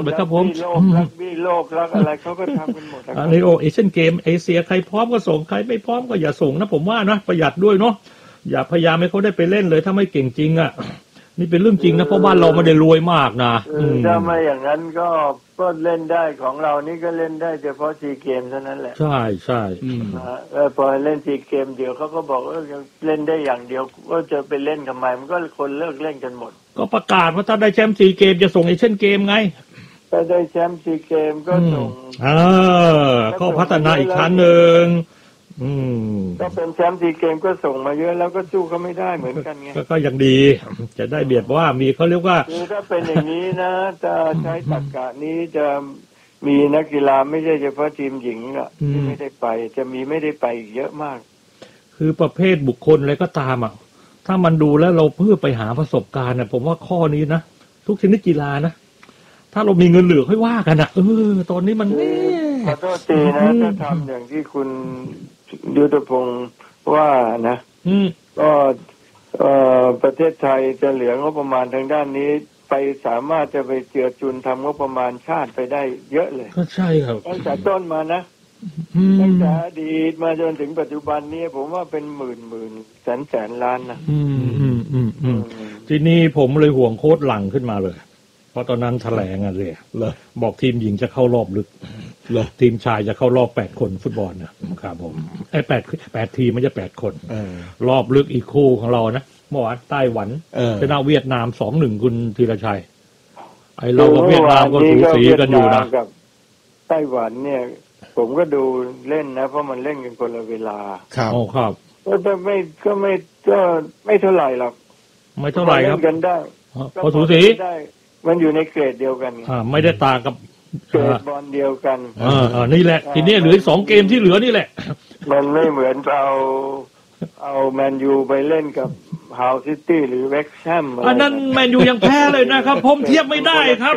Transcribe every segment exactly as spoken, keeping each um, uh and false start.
ากเลยครับผมโลกรักบี้โลกรักอะไรเขาก็ทำกันหมดอะไรโอเอเชียนเกมเอเชียใครพร้อมก็ส่งใครไม่พร้อมก็อย่าส่งนะผมว่านะประหยัดด้วยเนาะอย่าพยายามให้เขาได้ไปเล่นเลยถ้าไม่เก่งจริงอ่ะนี่เป็นเรื่องจริงนะเพราะบ้านเราไม่ได้รวยมากนะถ้าไม่อย่างนั้นก็ก็เล่นได้ของเรานี่ก็เล่นได้เฉพาะซีเกมเท่านั้นแหละใช่ใช่เออพอเล่นซีเกมเดียวเขาก็บอกเออเล่นได้อย่างเดียวก็จะไปเล่นทำไมมันก็คนเลิกเล่นกันหมดก็ประกาศว่าถ้าได้แชมป์ซีเกมจะส่งเอเชียนเกมไงถ้าได้แชมป์ซีเกมก็ส่งเออก็พัฒนาอีกชั้นหนึ่งถ้าเป็นแชมป์ซีเกมก็ส่งมาเยอะแล้วก็สู้เขาไม่ได้เหมือนกันไงก็ยังดีจะได้เบียดว่ามีเขาเรียกว่าคือถ้าเป็นอย่างนี้นะจะใช้ตรรกะนี้จะมีนักกีฬาไม่ใช่เฉพาะทีมหญิงอ่ะที่ไม่ได้ไปจะมีไม่ได้ไปอีกเยอะมากคือประเภทบุคคลอะไรก็ตามอ่ะถ้ามันดูแล้วเราเพื่อไปหาประสบการณ์น่ะผมว่าข้อนี้นะทุกชนิดกีฬานะถ้าเรามีเงินเหลือค่อยว่ากันนะเออตอนนี้มันขอโทษทีนะถ้าทำอย่างที่คุณยุทธพงศ์ว่านะก็ประเทศไทยจะเหลืองบประมาณทางด้านนี้ไปสามารถจะไปเจือจุนทำงบประมาณชาติไปได้เยอะเลยก็ใช่ครับตั้งแต่ต้นมานะตั้งแต่อดีตมาจนถึงปัจจุบันนี้ผมว่าเป็นหมื่นหมื่นแสนแสนล้านนะอืมอืมอืมอืมทีนี้ผมเลยห่วงโค้ชหลังขึ้นมาเลยเพราะตอนนั้นแถลงอ่ะเลยบอกทีมหญิงจะเข้ารอบลึกทีมชายจะเข้ารอบแปดคนฟุตบอลนะครับผมไอ้แปดแปดทีมไม่ใช่แปดคนรอบลึกอีกคู่ของเรานะเมื่อวานไต้หวันชนะเวียดนามสองหนึ่งคุณธีรชัยไอ้เรากับเวียดนามก็สูสีกันอยู่นะกับไต้หวันเนี่ยผมก็ดูเล่นนะเพราะมันเล่นกันคนละเวลาครับโอ้ครับก็ไม่ก็ไม่ก็ไม่เท่าไหร่หรอกไม่เท่าไหร่ครับกันได้ก็สูสีมันอยู่ในเกรดเดียวกันอ่าไม่ได้ต่างกับเกรดบอลเดียวกันอ่าอ่านี่แหละทีนี้เหลือสองเกมที่เหลือนี่แหละมันไม่เหมือนเอาเอาแมนยูไปเล่นกับฮาวซิตี้หรือเวสต์แฮมอันนั้นแมนยูยังแพ้เลยนะครับผมเทียบไม่ได้ครับ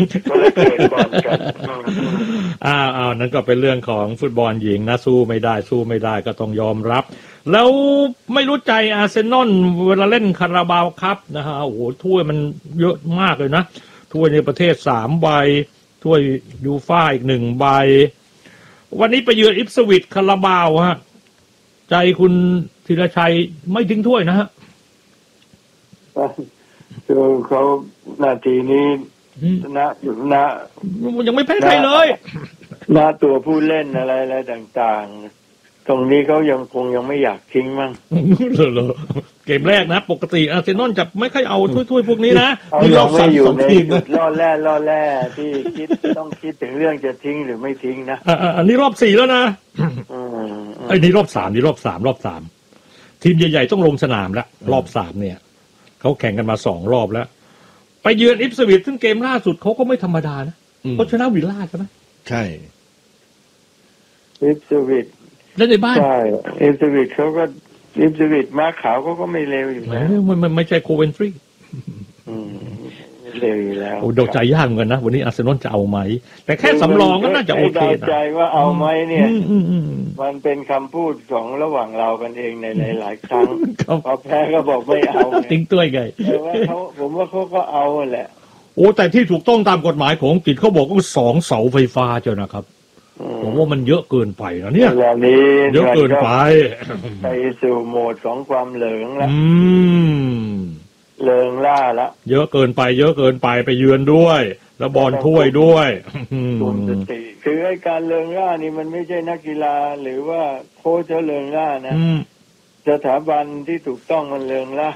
อ้าวอ้าวนั่นก็เป็นเรื่องของฟุตบอลหญิงนะสู้ไม่ได้สู้ไม่ได้ก็ต้องยอมรับแล้วไม่รู้ใจอาร์เซนอลเวลาเล่นคาราบาวคัพนะฮะโอ้โหถ้วยมันเยอะมากเลยนะถ้วยในประเทศสามใบถ้วยยูฟ่าอีกหนึ่งใบวันนี้ไปเยือนอิปสวิชคาราบาวฮะใจคุณธีรชัยไม่ทิ้งถ้วยนะฮะคือเขานาทีนี้นะอยู่นะยังไม่แพ้ใครเลยนะตัวผู้เล่นอะไรอะไรต่างๆตรงนี้เขายังคงยังไม่อยากทิ้งมั้งเหรอเกมแรกนะปกติอาร์เซนอลจะไม่ค่อยเอาถ้วยๆพวกนี้นะมีรอบสามสองทีมนะล่อแร่ล่อแร่ที่คิดต้องคิดถึงเรื่องจะทิ้งหรือไม่ทิ้งนะอันนี้รอบสี่แล้วนะไอ้นี่รอบสามนี่รอบสามรอบสามทีมใหญ่ๆต้องลงสนามแล้วรอบสามเนี่ยเขาแข่งกันมาสองรอบแล้วไปเยือนอิปสวิชซึ่งเกมล่าสุดเขาก็ไม่ธรรมดานะเขาชนะวิลล่าใช่ไหมใช่อิปสวิชเล่นในบ้านใช่อิปสวิชเขาก็อิปสวิชม้าขาวเขาก็ไม่เลวอยู่แล้วมันมันไม่ใช่โคเวนทรีเลวอยู่แล้วโอ้ดอกใจยากเหมือนกันนะวันนี้อาร์เซนอลจะเอาไหมแต่แค่สำรองก็น่าจะโอเคนะใจว่าเอาไหมเนี่ยมันเป็นคำพูดของระหว่างเรากันเองในหลายๆครั้งพอแพ้ก็บอกไม่เอาติ้งตัวไงแต่ว่าเขาผมว่าเขาก็เอาแหละโอ้แต่ที่ถูกต้องตามกฎหมายของอังกฤษเขาบอกว่าสองเสาไฟฟ้าเจ้านะครับผมว่ามันเยอะเกินไปนะเนี่ยเยอะเกินไปไปสู่โหมดของความเหลืองแล้วเลิงล่าละเยอะเกินไปเยอะเกินไปไปเยือนด้วยแล้วบอลถ้วยด้วยคือไอ้การเลิงล่านี่มันไม่ใช่นักกีฬาหรือว่าโค้ชเขาเลิงล่านะสถาบันที่ถูกต้องมันเลิงล่า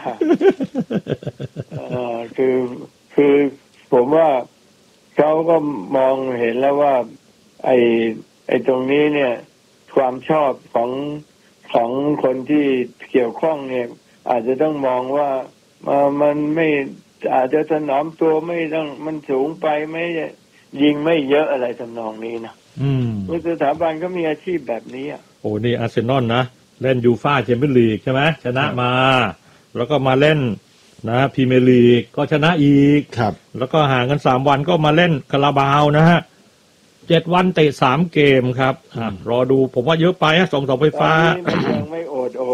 คือคือผมว่าเขาก็มองเห็นแล้วว่าไอ้ไอ้ตรงนี้เนี่ยความชอบของของคนที่เกี่ยวข้องเนี่ยอาจจะต้องมองว่ามันไม่อาจจะถนอมตัวไม่ต้องมันสูงไปไม่ยิงไม่เยอะอะไรทำนองนี้นะอืมสถาบันก็มีอาชีพแบบนี้อ่ะโอ้นี่อาร์เซนอลนะเล่นยูฟ่าแชมเปี้ยนลีกใช่ไหมชนะมาแล้วก็มาเล่นนะพรีเมียร์ลีกก็ชนะอีกครับแล้วก็ห่างกันสามวันก็มาเล่นคาราบาวนะฮะเจ็ดวันเตะสามเกมครับอ่ะรอดูผมว่าเยอะไปฮะสองเสาไฟฟ้ายังไม่โอดโอยหรอก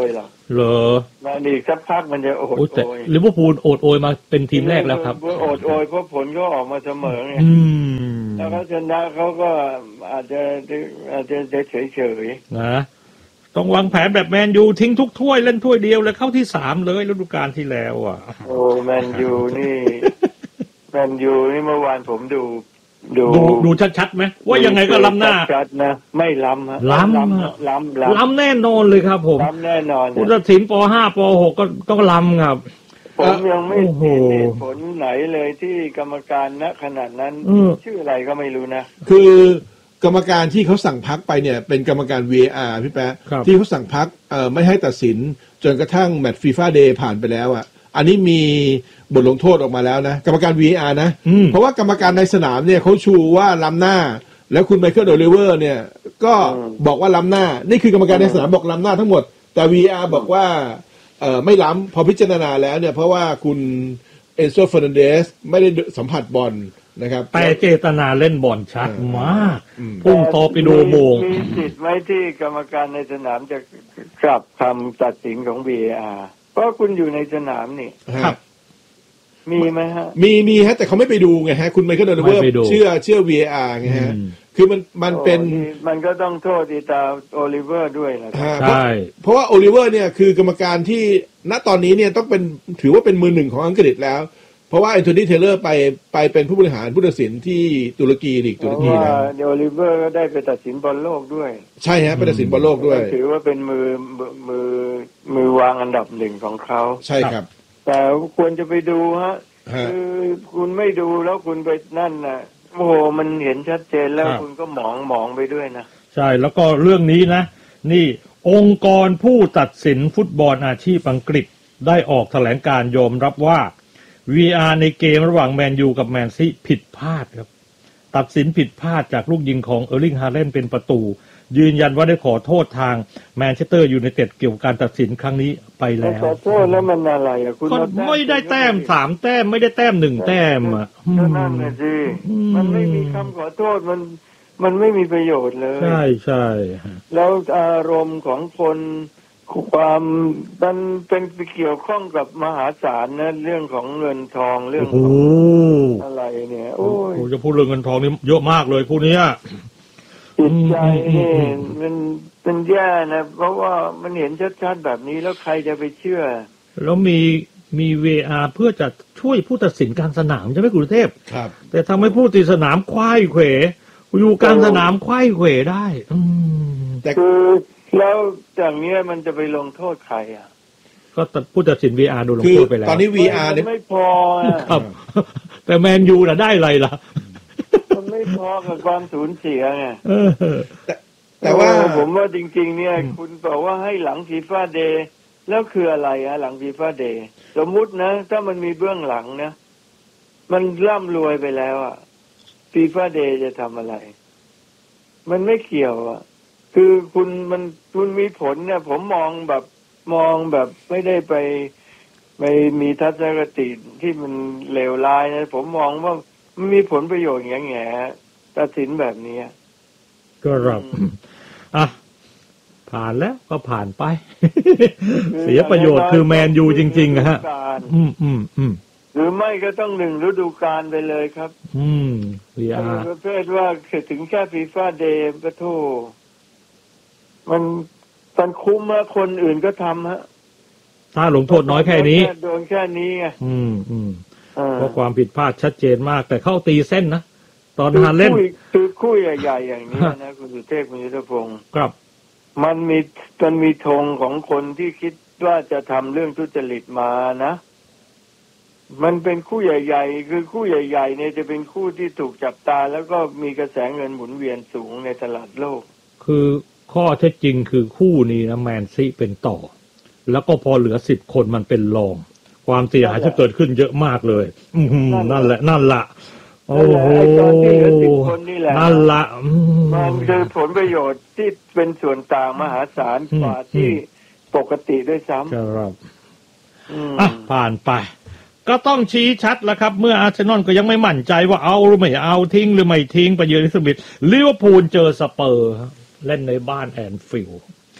เหรอมาอีกสักพักมันจะโอดโอยลิเวอร์พูลโอดโอยมาเป็นทีมแรกแล้วครับโอดโอยเพราะผลก็ออกมาเสมอไงแล้วเขาชนะเขาก็อาจจะอาจจะเฉยเฉยนะต้องวางแผนแบบแมนยูทิ้งทุกถ้วยเล่นถ้วยเดียวเลยเข้าที่สามเลยฤดูกาลที่แล้วอ่ะโอ้แมนยูนี่แมนยูนี่เมื่อวานผมดูดูดูชัดๆไหมว่ายังไงก็ล้ำหน้าชัดนะไม่ล้ำฮะล้ำล้ำล้ำแน่นอนเลยครับผมล้ำแน่นอนผู้ตัดสินป.ห้า ป.หก ก็ต้องล้ำครับผมยังไม่เห็นเหตุผลไหนเลยที่กรรมการณขนาดนั้นชื่ออะไรก็ไม่รู้นะคือกรรมการที่เขาสั่งพักไปเนี่ยเป็นกรรมการ วี เอ อาร์ พี่แป๊ะที่เขาสั่งพักเอ่อไม่ให้ตัดสินจนกระทั่งแมตช์ FIFA Day ผ่านไปแล้วอ่ะอันนี้มีบทลงโทษออกมาแล้วนะกรรมการ วี เอ อาร์ นะเพราะว่ากรรมการในสนามเนี่ยเขาชูว่าล้ำหน้าแล้วคุณไมเคิลโอลิเวอร์เนี่ยก็บอกว่าล้ำหน้านี่คือกรรมการในสนามบอกล้ำหน้าทั้งหมดแต่ วี เอ อาร์ บอกว่าเอ่อไม่ล้ำพอพิจารณาแล้วเนี่ยเพราะว่าคุณเอนโซ เฟอร์นันเดสไม่ได้สัมผัสบอลนะครับแต่เจตนาเล่นบอลชัดมากพุ่งตอไปดูโมงมีสิทธิ์ไหมที่กรรมการในสนามจะกลับคำตัดสินของ วี เอ อาร์ เพราะคุณอยู่ในสนามนี่ครับมีไหมฮะมีมีฮะแต่เขาไม่ไปดูไงฮะคุณไมเคิลโอลิเวอร์เชื่อเชื่อ วี เอ อาร์ ไงฮะคือมันมันเป็นมันก็ต้องโทษอีตาโอลิเวอร์ด้วยนะใช่เพราะว่าโอลิเวอร์เนี่ยคือกรรมการที่ณตอนนี้เนี่ยต้องเป็นถือว่าเป็นมือหนึ่งของอังกฤษแล้วเพราะว่าแอนโทนีเทเลอร์ไปไปเป็นผู้บริหารผู้ตัดสินที่ตุรกีลีกตุรกีแล้วโอลิเวอร์ก็ได้ไปตัดสินบอลโลกด้วยใช่ฮะไปตัดสินบอลโลกด้วยถือว่าเป็นมือมือมือวางอันดับหนึ่งของเขาใช่ครับแต่ควรจะไปดูฮะคือคุณไม่ดูแล้วคุณไปนั่นน่ะโอ้โหมันเห็นชัดเจนแล้วคุณก็หมองหมองไปด้วยนะใช่แล้วก็เรื่องนี้นะนี่องค์กรผู้ตัดสินฟุตบอลอาชีพอังกฤษได้ออกแถลงการยอมรับว่า วี อาร์ ในเกมระหว่างแมนยูกับแมนซีผิดพลาดครับตัดสินผิดพลาดจากลูกยิงของเออร์ลิงฮาแลนด์เป็นประตูยืนยันว่าได้ขอโทษทางแมนเชสเตอร์ยูไนเต็ดเกี่ยวกับการตัดสินครั้งนี้ไปแล้วขอโทษแล้วมันอะไรอ่ะคุณไม่ได้แต้มสามแต้มไม่ได้แต้มหนึ่งแต้มอ่ะก็นั่นแหละสิมันไม่มีคำขอโทษมันมันไม่มีประโยชน์เลยใช่ใช่แล้วอารมณ์ของคนความมันเป็นเกี่ยวข้องกับมหาศาลนะเรื่องของเงินทองเรื่องของอะไรเนี่ยโอ้ยจะพูดเรื่องเงินทองนี่เยอะมากเลยพวกนี้จิตใจนี่มันเป็นแย่นะเพราะว่ามันเห็นชัดๆแบบนี้แล้วใครจะไปเชื่อแล้วมีมี วี อาร์ เพื่อจะช่วยผู้ตัดสินกลางสนามใช่ไหมคุณเทพครับแต่ทำให้ผู้ตัดสนามคว้าเขวอยู่กลางสนามคว้าเขวได้แต่คือแล้วจากนี้มันจะไปลงโทษใครอ่ะก็ผู้ตัดสิน วี อาร์ โดนลงโทษไปแล้วตอนนี้ วี อาร์เนี่ยไม่พอครับแต่แมนยูน่ะได้อะไรล่ะมันไม่พอกับความสูญเสียไงแต่แต่ว่าผมว่าจริงๆเนี่ยคุณบอกว่าให้หลังฟีฟ่าเดย์แล้วคืออะไรฮะหลังฟีฟ่าเดย์สมมุตินะถ้ามันมีเบื้องหลังนะมันร่ำรวยไปแล้วอ่ะฟีฟ่าเดย์จะทำอะไรมันไม่เกี่ยวอ่ะคือคุณมันคุณมีผลเนี่ยผมมองแบบมองแบบไม่ได้ไปไม่มีทัศนคติที่มันเลวร้ายนะผมมองว่ามันมีผลประโยชน์แง่ๆตัดสินแบบนี้ก็รับอ่ะผ่านแล้วก็ผ่านไปเสียประโยชน์คือแมนยูจริงๆนะฮะอืมอืมอืมหรือไม่ก็ต้องหนึ่งฤดูกาลไปเลยครับอืมเสียประเภทว่าถึงแค่ฟีฟ่าเดย์ก็โทษมันมันคุ้มอะคนอื่นก็ทำฮะถ้าลงโทษน้อยแค่นี้โดนแค่นี้ไงอืมอืมเพราะความผิดพลาดชัดเจนมากแต่เข้าตีเส้นนะตอนฮาเล่นคือคู่ใหญ่ๆอย่างนี้นะคุณสุเทพคุณยุทธพงศ์ครับมันมีมันมีธงของคนที่คิดว่าจะทำเรื่องทุจริตมานะมันเป็นคู่ใหญ่ๆคือคู่ใหญ่ๆเนี่ยจะเป็นคู่ที่ถูกจับตาแล้วก็มีกระแสเงินหมุนเวียนสูงในตลาดโลกคือข้อเท็จจริงคือคู่นี้นะแมนซีเป็นต่อแล้วก็พอเหลือสิบคนมันเป็นรองความเสียหายจะเกิดขึ้นเยอะมากเลยนั่นแหละนั่นละโอ้โหนั่นละมันคือผลประโยชน์ที่เป็นส่วนต่างมหาศาลกว่าที่ปกติด้วยซ้ำครับอ่ะผ่านไปก็ต้องชี้ชัดแล้วครับเมื่ออาร์เซนอลก็ยังไม่มั่นใจว่าเอาหรือไม่เอาทิ้งหรือไม่ทิ้งไปเยือนลิสบิทลิเวอร์พูลเจอสเปอร์เล่นในบ้านแอนฟิลด์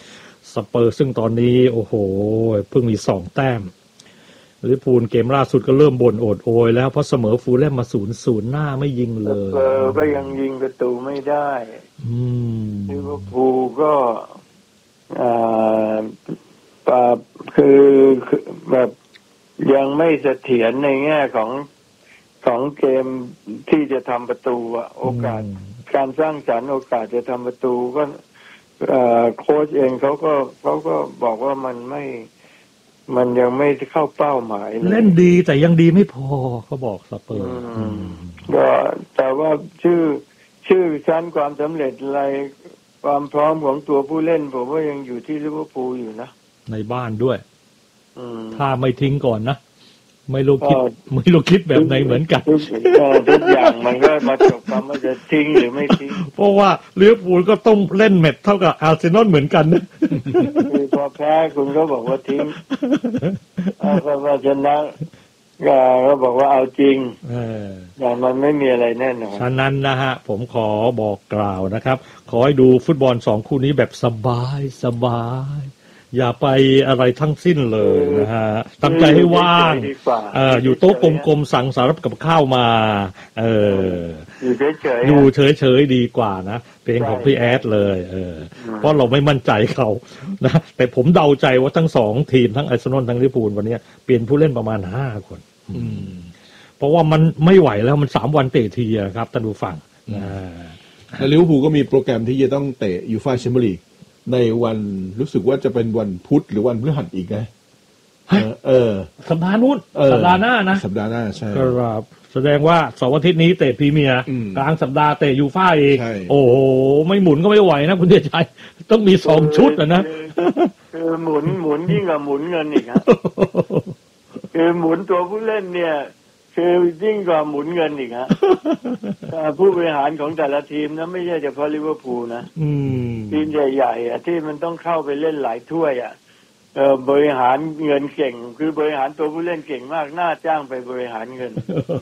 สเปอร์ซึ่งตอนนี้โอ้โหเพิ่งมีสองแต้มลิเวอร์พูลเกมล่าสุดก็เริ่มบ่นโอดโอยแล้วเพราะเสมอฟูลแลมมาศูนย์ศูนย์หน้าไม่ยิงเลยสเปอร์ก็ยังยิงประตูไม่ได้ลิเวอร์พูลก็อ่าคือแบบยังไม่เสถียรในแง่ของของเกมที่จะทำประตูอะโอกาสการสร้างสรรค์โอกาสจะทำประตูก็โค้ชเองเขาก็เขาก็บอกว่ามันไม่มันยังไม่เข้าเป้าหมายเล่นดีแต่ยังดีไม่พอเขาบอกสเปอร์ก็แต่ว่าชื่อชื่อชั้นความสำเร็จอะไรความพร้อมของตัวผู้เล่นผมว่ายังอยู่ที่ลิเวอร์พูลอยู่นะในบ้านด้วยถ้าไม่ทิ้งก่อนนะไม่รู้คิดไม่รู้คิดแบบไหนเหมือนกันทุกอย่างมันก็มาจบกันว่าจะทิ้งหรือไม่ทิ้งเพราะว่าลิเวอร์พูลก็ต้องเล่นแมตช์เท่ากับอาร์เซนอลเหมือนกันนะคือพอแพ้คุณก็บอกว่าทิ้งพอชนะก็บอกว่าเอาจริงอย่างมันไม่มีอะไรแน่นอนฉะนั้นนะฮะผมขอบอกกล่าวนะครับขอให้ดูฟุตบอลสองคู่นี้แบบสบายสบายอย่าไปอะไรทั้งสิ้นเลยนะฮะทำใจให้ว่างเอ่ออยู่โต๊ะกลมๆสั่งสารพัดกับข้าวมาเอออยู่เฉยๆอยู่เฉยๆดีกว่านะเพลงของพี่แอดเลยเออเพราะเราไม่มั่นใจเขานะแต่ผมเดาใจว่าทั้งสองทีมทั้งอาร์เซนอลทั้งลิเวอร์พูลวันนี้เปลี่ยนผู้เล่นประมาณห้าคนเพราะว่ามันไม่ไหวแล้วมันสามวันเตะทีครับท่านผู้ฟังนะแล้วลิเวอร์พูลก็มีโปรแกรมที่จะต้องเตะยูฟ่าแชมเปี้ยนลีกในวันรู้สึกว่าจะเป็นวันพุธหรือวันพฤหัสอีกนะเออสัปดาห์นู้นสัปดาห์หน้านะสัปดาห์หน้าใช่ครับแสดงว่าเสาร์อาทิตย์นี้เตะพรีเมียร์กลางสัปดาห์เตะยูฟ่าอีกโอ้โหไม่หมุนก็ไม่ไหวนะคุณเดชชัยต้องมีสองชุดนะคือหมุนหมุนยิ่งกว่าหมุนเงินอีกครับคือหมุนตัวผู้เล่นเนี่ยคือยิ่งกว่าหมุนเงินอีกฮะผู้บริหารของแต่ละทีมนะไม่ใช่เฉพาะลิเวอร์พูลนะทีมใหญ่ๆอ่ะที่มันต้องเข้าไปเล่นหลายถ้วยอ่ะเออบริหารเงินเก่งคือบริหารตัวผู้เล่นเก่งมากน่าจ้างไปบริหารเงิน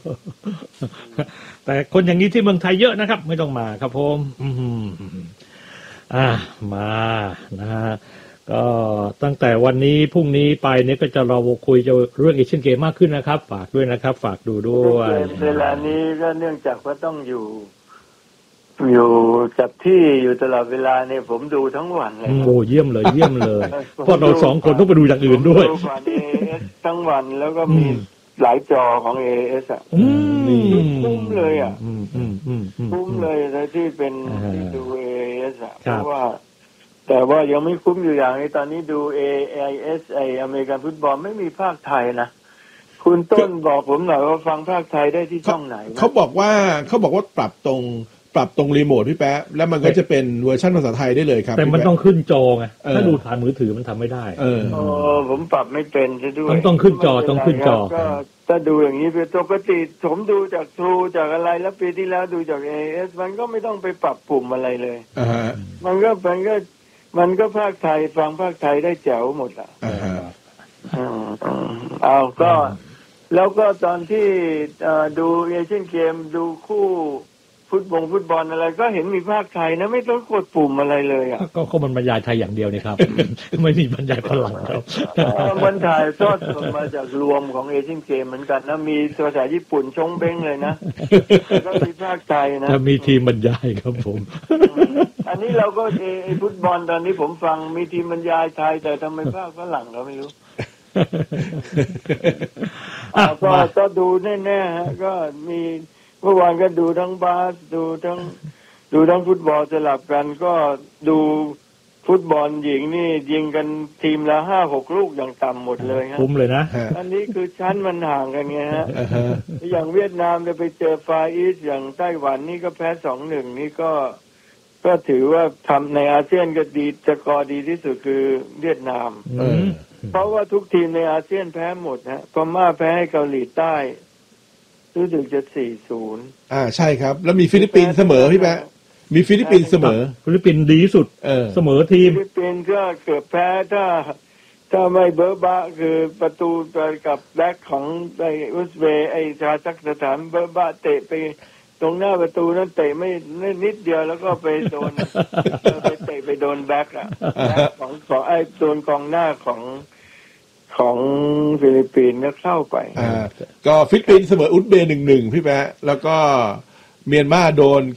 แต่คนอย่างนี้ที่เมืองไทยเยอะนะครับไม่ต้องมาครับผมอ่ามานะฮะก็ตั้งแต่วันนี้พรุ่งนี้ไปเนี่ยก็จะเราคุยจะเรื่องเอเชียนเกมมากขึ้นนะครับฝากด้วยนะครับฝากดูด้วยเวลานี้ก็เนื่องจากว่าต้องอยู่อยู่จับที่อยู่ตลอดเวลาเนี่ยผมดูทั้งวันเลยโอ้เยี่ยมเลยเยี่ยมเลยเพราะเราสองคนต้องไปดูอย่างอื่นด้วยทั้งวันแล้วก็มีหลายจอของ เอ เอส อ่ะคุ้มเลยอ่ะคุ้มเลยนะที่เป็นที่ดู เอ เอส อ่ะเพราะว่าแต่ว่ายังไม่คุ้มอยู่อย่างนี้ตอนนี้ดู เอ ไอ เอส ไออเมริกันฟุตบอลไม่มีภาคไทยนะคุณต้นบอกผมหน่อยว่าฟังภาคไทยได้ที่ช่องไหนเขาบอกว่าเขาบอกว่าปรับตรงปรับตรงรีโมทพี่แป๊ะแล้วมันก็จะเป็นเวอร์ชันภาษาไทยได้เลยครับแต่มันต้องขึ้นจอไงถ้าดูผ่านมือถือมันทำไม่ได้เออผมปรับไม่เป็นซะด้วยต้องต้องขึ้นจอต้องขึ้นจอก็ถ้าดูอย่างนี้เป็นปกติผมดูจากทรูจากอะไรแล้วปีที่แล้วดูจาก เอ เอส มันก็ไม่ต้องไปปรับปุ่มอะไรเลยมันก็มันก็มันก็ภาคไทยฟังภาคไทยได้แจ๋วหมดอ่ะเอาก็แล้วก็ตอนที่ดูเอเชียนเกมดูคู่ฟุตบอลฟุตบอลอะไรก็เห็นมีภาคไทยนะไม่ต้องกดปุ่มอะไรเลยอ่ะก็ก็มันบรรยายไทยอย่างเดียวนี่ครับไม่มีบรรยายฝรั่งครับมันถ่ายทอดมาจากรวมของเอเชียนเกมเหมือนกันนะมีภาษาญี่ปุ่นชงเบ้งเลยนะก็มีภาคไทยนะจะมีทีมบรรยายครับผมอันนี้เราก็เอฟุตบอลตอนนี้ผมฟังมีทีมบรรยายไทยแต่ทำไมภาคฝรั่งเราไม่รู้ก็ก็ดูแน่ๆฮะก็มีเมื่อวานก็ดูทั้งบาสดูทั้งดูทั้งฟุตบอลสลับกันก็ดูฟุตบอลหญิงนี่ยิงกันทีมละห้าหกลูกอย่างต่ำหมดเลยฮะคุ้มเลยนะอันนี้คือชั้นมันห่างกันไงฮะอย่างเวียดนามจะไปเจอฟาอีสอย่างไต้หวันนี่ก็แพ้สองหนึ่งนี่ก็ก็ถือว่าทำในอาเซียนก็ดีสกอร์ดีที่สุดคือเวียดนามเพราะว่าทุกทีมในอาเซียนแพ้หมดฮะพม่าแพ้ให้เกาหลีใต้รู้สึกจะ สี่ศูนย์อ่าใช่ครับแล้วมีฟิลิปปินส์เสมอพี่แป๊ะมีฟิลิปปินส์เสมอฟิลิปปินส์ดีที่สุดเออเสมอทีมฟิลิปปินส์ก็เกือบแพ้ถ้าถ้าไม่เบอร์บะคือประตูไปกับแบ็คของไอ้อุซเบย์ไอ้ชาซักสถานเบอร์บะเตะไปตรงหน้าประตูนั้นเตะไม่นิดเดียวแล้วก็ไปโดนไปเตะไปไปโดนแบ็คอะแบ็คของของไอ้โดนกองหน้าของของฟิลิปปินส์ก็เข้าไปอ่าก็ฟิลิปปินส์เสมออุซเบย์หนึ่งหนึ่งพี่แป๊ะแล้วก็เมียนมาโดน